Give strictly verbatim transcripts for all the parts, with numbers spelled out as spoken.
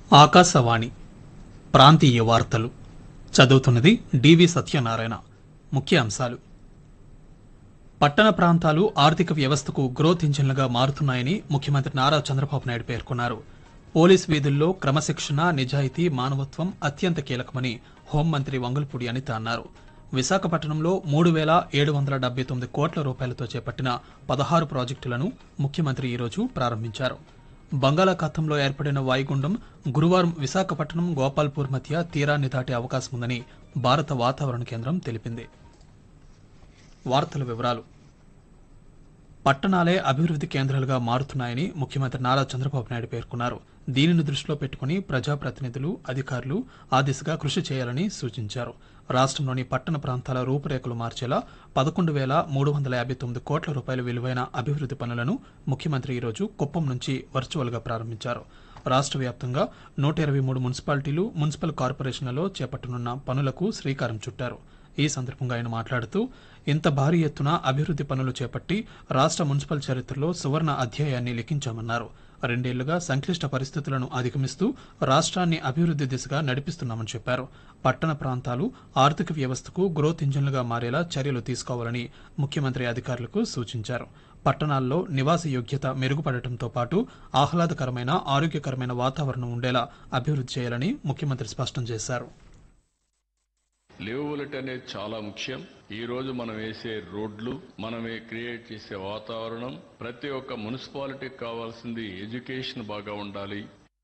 ఆకాశవాణి ప్రాంతీయ వార్తలు చదువుతున్నది డివి సత్యనారాయణ. ముఖ్య అంశాలు: పట్టణ ప్రాంతాలు ఆర్థిక వ్యవస్థకు గ్రోత్ ఇంజిన్లుగా మారుతున్నాయని ముఖ్యమంత్రి నారా చంద్రబాబు నాయుడు పేర్కొన్నారు. పోలీస్ వీధుల్లో క్రమశిక్షణ, నిజాయితీ, మానవత్వం అత్యంత కీలకమని హోంమంత్రి వంగల్పూడి అనిత అన్నారు. విశాఖపట్నంలో మూడు వేల ఏడు వందల డెబ్బై తొమ్మిది కోట్ల రూపాయలతో చేపట్టిన పదహారు ప్రాజెక్టులను ముఖ్యమంత్రి ఈరోజు ప్రారంభించారు. బంగాళాఖాతంలో ఏర్పడిన వాయుగుండం గురువారం విశాఖపట్నం, గోపాల్పూర్ మధ్య తీరాన్ని దాటే అవకాశం ఉందని భారత వాతావరణ కేంద్రం తెలిపింది. వార్తల వివరాలు: పట్టణాలే అభివృద్ధి కేంద్రాలుగా మారుతున్నాయని ముఖ్యమంత్రి నారా చంద్రబాబు నాయుడు పేర్కొన్నారు. దీనిని దృష్టిలో పెట్టుకుని ప్రజాప్రతినిధులు, అధికారులు ఆ దిశగా కృషి చేయాలని సూచించారు. రాష్ట్రంలోని పట్టణ ప్రాంతాల రూపురేఖలు మార్చేలా పదకొండు వేల మూడు వందల యాభై తొమ్మిది కోట్ల రూపాయల విలువైన అభివృద్ధి పనులను ముఖ్యమంత్రి ఈరోజు కుప్పం నుంచి వర్చువల్ గా ప్రారంభించారు. రాష్ట్ర వ్యాప్తంగా నూట ఇరవై మూడు మున్సిపాలిటీలు, మున్సిపల్ కార్పొరేషన్లలో చేపట్టనున్న పనులకు శ్రీకారం చుట్టారు. ఈ సందర్భంగా ఆయన మాట్లాడుతూ, ఇంత భారీ ఎత్తున అభివృద్ధి పనులు చేపట్టి రాష్ట్ర మున్సిపల్ చరిత్రలో సువర్ణ అధ్యాయాన్ని లిఖించామన్నారు. రెండేళ్లుగా సంక్లిష్ట పరిస్థితులను అధిగమిస్తూ రాష్ట్రాన్ని అభివృద్ధి దిశగా నడిపిస్తున్నామని చెప్పారు. పట్టణ ప్రాంతాలు ఆర్థిక వ్యవస్థకు గ్రోత్ ఇంజిన్లుగా మారేలా చర్యలు తీసుకోవాలని ముఖ్యమంత్రి అధికారులకు సూచించారు. పట్టణాల్లో నివాస యోగ్యత మెరుగుపడటంతో పాటు ఆహ్లాదకరమైన, ఆరోగ్యకరమైన వాతావరణం ఉండేలా అభివృద్ధి చేయాలని ముఖ్యమంత్రి స్పష్టం చేశారు. లివబిలిటీ అనేది చాలా ముఖ్యం. ఈ రోజు మనం వేసే రోడ్లు, మనమే క్రియేట్ చేసే వాతావరణం, ప్రతి ఒక్క మున్సిపాలిటీకి కావాల్సింది ఎడ్యుకేషన్ బాగా ఉండాలి.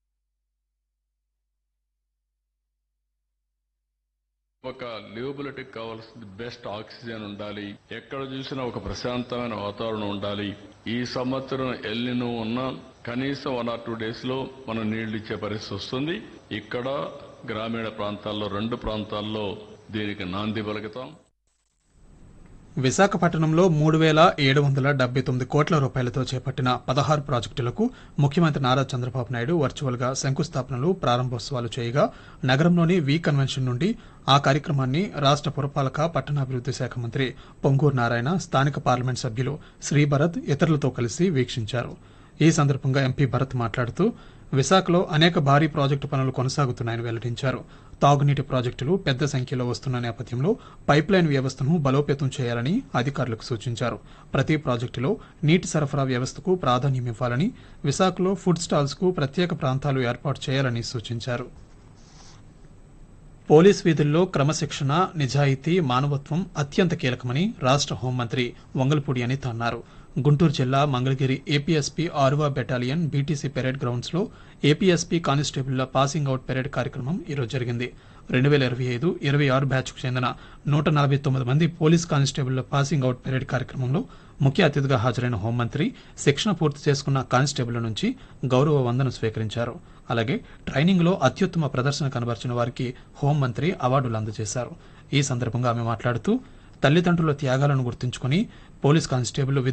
ఒక లివబిలిటీకి కావాల్సింది బెస్ట్ ఆక్సిజన్ ఉండాలి. ఎక్కడ చూసినా ఒక ప్రశాంతమైన వాతావరణం ఉండాలి. ఈ సంవత్సరం ఎల్నినో ఉన్నా కనీసం వన్ ఆర్ టూ డేస్ లో మనం నీళ్లు ఇచ్చే పరిస్థితి వస్తుంది. ఇక్కడ గ్రామీణ ప్రాంతాల్లో రెండు ప్రాంతాల్లో దీనికి నాంది పలుకుతాం. విశాఖపట్నంలో మూడు వేల ఏడు వందల డెబ్బై తొమ్మిది కోట్ల రూపాయలతో చేపట్టిన పదహారు ప్రాజెక్టులకు ముఖ్యమంత్రి నారా చంద్రబాబు నాయుడు వర్చువల్ గా శంకుస్థాపనలు, ప్రారంభోత్సవాలు చేయగా నగరంలోని వి కన్వెన్షన్ నుండి ఆ కార్యక్రమాన్ని రాష్ట్ర పురపాలక, పట్టణాభివృద్ధి శాఖ మంత్రి పొంగూరు నారాయణ, స్థానిక పార్లమెంట్ సభ్యులు శ్రీభరత్ ఇతరులతో కలిసి వీక్షించారు. ఈ సందర్భంగా ఎంపీ భరత్ మాట్లాడుతూ, విశాఖలో అనేక భారీ ప్రాజెక్టు పనులు కొనసాగుతున్నాయని వెల్లడించారు. తాగునీటి ప్రాజెక్టులు పెద్ద సంఖ్యలో వస్తున్న నేపథ్యంలో పైప్లైన్ వ్యవస్థను బలోపేతం చేయాలని అధికారులకు సూచించారు. ప్రతి ప్రాజెక్టులో నీటి సరఫరా వ్యవస్థకు ప్రాధాన్యమివ్వాలని, విశాఖలో ఫుడ్ స్టాల్స్ కు ప్రత్యేక ప్రాంతాలు ఏర్పాటు చేయాలని సూచించారు. పోలీస్ వీధుల్లో క్రమశిక్షణ, నిజాయితీ, మానవత్వం అత్యంత కీలకమని రాష్ట్ర హోంమంత్రి వంగల్పూడి అనిత అన్నారు. గుంటూరు జిల్లా Mangalagiri APSP ఆరువ battalion BTC parade grounds లో ఏపీఎస్పీ కానిస్టేబుళ్ల పాసింగ్ అవుట్ పెరేడ్ కార్యక్రమం ఈరోజు జరిగింది. రెండు వేల ఇరవై ఐదు ఇరవై ఆరు బ్యాచ్ కు చెందిన నూట నలభై తొమ్మిది మంది పోలీస్ కానిస్టేబుళ్ల పాసింగ్ అవుట్ పెరేడ్ కార్యక్రమంలో ముఖ్య అతిథిగా హాజరైన హోంమంత్రి శిక్షణ పూర్తి చేసుకున్న కానిస్టేబుళ్ల నుంచి గౌరవ వందనం స్వీకరించారు. అలాగే ట్రైనింగ్ లో అత్యుత్తమ ప్రదర్శన కనబర్చిన వారికి హోంమంత్రి అవార్డులు అందజేశారు. ఈ సందర్భంగా ఆమె మాట్లాడుతూ, తల్లిదండ్రుల త్యాగాలను గుర్తుంచుకుని పోలీస్ కానిస్టేబుల్